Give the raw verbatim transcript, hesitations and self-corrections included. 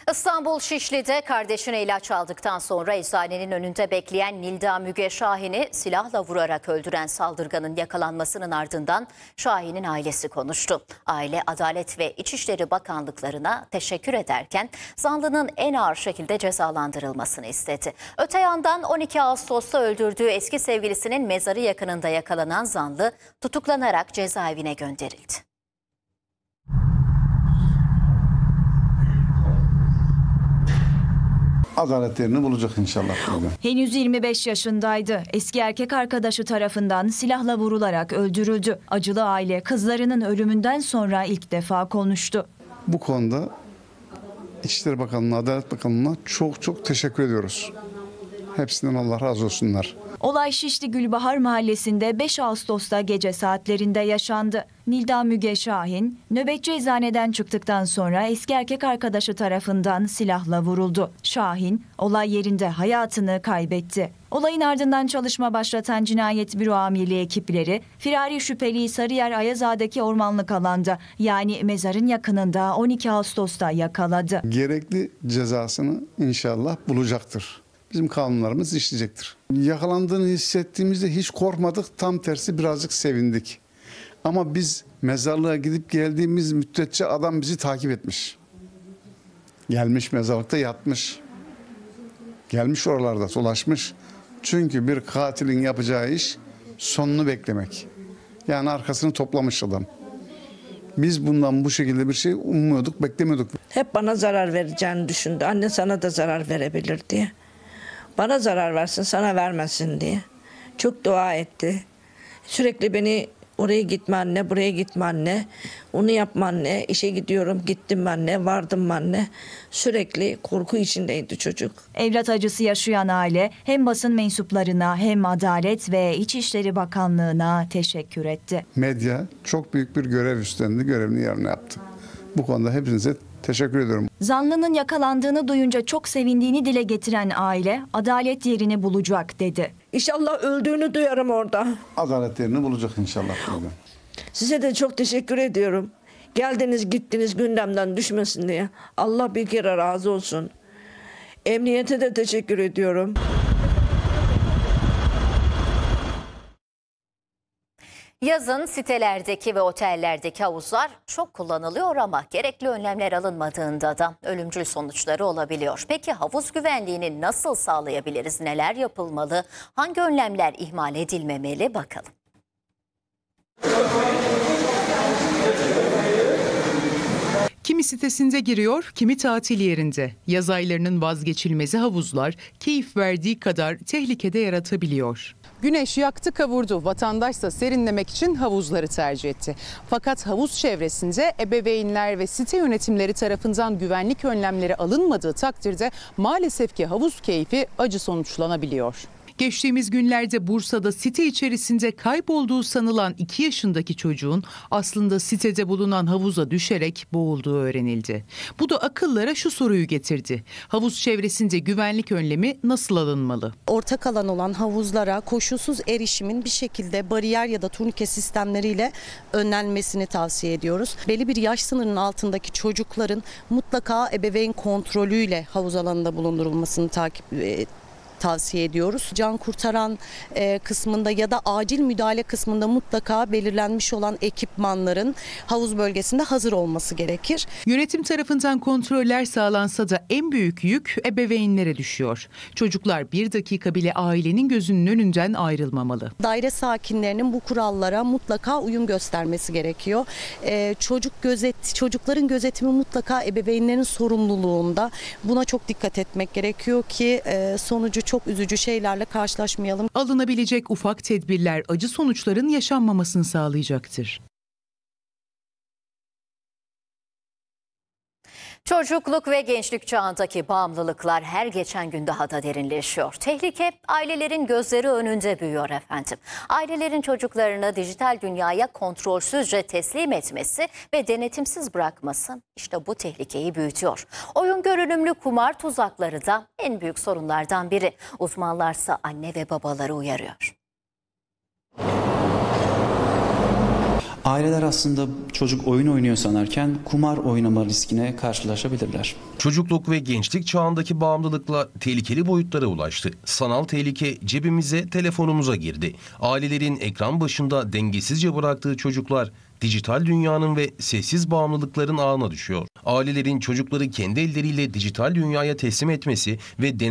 İstanbul Şişli'de kardeşine ilaç aldıktan sonra eczanenin önünde bekleyen Nilda Müge Şahin'i silahla vurarak öldüren saldırganın yakalanmasının ardından Şahin'in ailesi konuştu. Aile Adalet ve İçişleri Bakanlıklarına teşekkür ederken zanlının en ağır şekilde cezalandırılmasını istedi. Öte yandan on iki Ağustos'ta öldürdüğü eski sevgilisinin mezarı yakınında yakalanan zanlı tutuklanarak cezaevine gönderildi. Adalet yerini bulacak inşallah. Henüz yirmi beş yaşındaydı. Eski erkek arkadaşı tarafından silahla vurularak öldürüldü. Acılı aile kızlarının ölümünden sonra ilk defa konuştu. Bu konuda İçişleri Bakanlığı'na, Adalet Bakanlığı'na çok çok teşekkür ediyoruz. Hepsinden Allah razı olsunlar. Olay Şişli Gülbahar Mahallesi'nde beş Ağustos'ta gece saatlerinde yaşandı. Nilda Müge Şahin, nöbetçi eczaneden çıktıktan sonra eski erkek arkadaşı tarafından silahla vuruldu. Şahin, olay yerinde hayatını kaybetti. Olayın ardından çalışma başlatan Cinayet Büro Amirliği ekipleri, firari şüpheliyi Sarıyer Ayazağ'daki ormanlık alanda, yani mezarın yakınında on iki Ağustos'ta yakaladı. Gerekli cezasını inşallah bulacaktır. Bizim kanunlarımız işleyecektir. Yakalandığını hissettiğimizde hiç korkmadık, tam tersi birazcık sevindik. Ama biz mezarlığa gidip geldiğimiz müddetçe adam bizi takip etmiş. Gelmiş mezarlıkta yatmış. Gelmiş oralarda dolaşmış. Çünkü bir katilin yapacağı iş sonunu beklemek. Yani arkasını toplamış adam. Biz bundan bu şekilde bir şey ummuyorduk, beklemiyorduk. Hep bana zarar vereceğini düşündü. Anne sana da zarar verebilir diye. Bana zarar versin, sana vermesin diye. Çok dua etti. Sürekli beni oraya gitme anne, buraya gitme anne. Onu yapma anne, işe gidiyorum, gittim anne, vardım anne. Sürekli korku içindeydi çocuk. Evlat acısı yaşayan aile hem basın mensuplarına hem Adalet ve İçişleri Bakanlığı'na teşekkür etti. Medya çok büyük bir görev üstlendi, görevini yerine yaptı. Bu konuda hepinize teşekkür ediyorum. Zanlının yakalandığını duyunca çok sevindiğini dile getiren aile, adalet yerini bulacak dedi. İnşallah öldüğünü duyarım orada. Adalet yerini bulacak inşallah. Size de çok teşekkür ediyorum. Geldiniz gittiniz gündemden düşmesin diye. Allah bir kere razı olsun. Emniyete de teşekkür ediyorum. Yazın sitelerdeki ve otellerdeki havuzlar çok kullanılıyor ama gerekli önlemler alınmadığında da ölümcül sonuçları olabiliyor. Peki havuz güvenliğini nasıl sağlayabiliriz? Neler yapılmalı? Hangi önlemler ihmal edilmemeli? Bakalım. Kimi sitesinde giriyor, kimi tatil yerinde. Yaz aylarının vazgeçilmezi havuzlar keyif verdiği kadar tehlikede yaratabiliyor. Güneş yaktı kavurdu. Vatandaşsa serinlemek için havuzları tercih etti. Fakat havuz çevresinde ebeveynler ve site yönetimleri tarafından güvenlik önlemleri alınmadığı takdirde maalesef ki havuz keyfi acı sonuçlanabiliyor. Geçtiğimiz günlerde Bursa'da site içerisinde kaybolduğu sanılan iki yaşındaki çocuğun aslında sitede bulunan havuza düşerek boğulduğu öğrenildi. Bu da akıllara şu soruyu getirdi. Havuz çevresinde güvenlik önlemi nasıl alınmalı? Ortak alan olan havuzlara koşulsuz erişimin bir şekilde bariyer ya da turnike sistemleriyle önlenmesini tavsiye ediyoruz. Belli bir yaş sınırının altındaki çocukların mutlaka ebeveyn kontrolüyle havuz alanında bulundurulmasını takip tavsiye ediyoruz. Can kurtaran e, kısmında ya da acil müdahale kısmında mutlaka belirlenmiş olan ekipmanların havuz bölgesinde hazır olması gerekir. Yönetim tarafından kontroller sağlansa da en büyük yük ebeveynlere düşüyor. Çocuklar bir dakika bile ailenin gözünün önünden ayrılmamalı. Daire sakinlerinin bu kurallara mutlaka uyum göstermesi gerekiyor. E, çocuk gözet, çocukların gözetimi mutlaka ebeveynlerin sorumluluğunda. Buna çok dikkat etmek gerekiyor ki e, sonucu çok üzücü şeylerle karşılaşmayalım. Alınabilecek ufak tedbirler acı sonuçların yaşanmamasını sağlayacaktır. Çocukluk ve gençlik çağındaki bağımlılıklar her geçen gün daha da derinleşiyor. Tehlike ailelerin gözleri önünde büyüyor efendim. Ailelerin çocuklarını dijital dünyaya kontrolsüzce teslim etmesi ve denetimsiz bırakması işte bu tehlikeyi büyütüyor. Oyun görünümlü kumar tuzakları da en büyük sorunlardan biri. Uzmanlarsa anne ve babaları uyarıyor. Aileler aslında çocuk oyun oynuyor sanarken kumar oynama riskine karşılaşabilirler. Çocukluk ve gençlik çağındaki bağımlılıkla tehlikeli boyutlara ulaştı. Sanal tehlike cebimize, telefonumuza girdi. Ailelerin ekran başında dengesizce bıraktığı çocuklar dijital dünyanın ve sessiz bağımlılıkların ağına düşüyor. Ailelerin çocukları kendi elleriyle dijital dünyaya teslim etmesi ve